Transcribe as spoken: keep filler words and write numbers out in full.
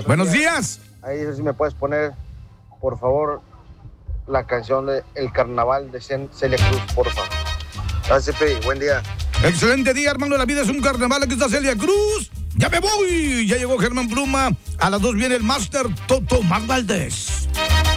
Buenos días. Ahí si me puedes poner, por favor, la canción de El Carnaval de Celia Cruz, por favor. Gracias, P. Buen día. Excelente día, hermano. La vida es un carnaval. Aquí está Celia Cruz. Ya me voy. Ya llegó Germán Pluma. A las dos viene el Máster Toto Más Valdés.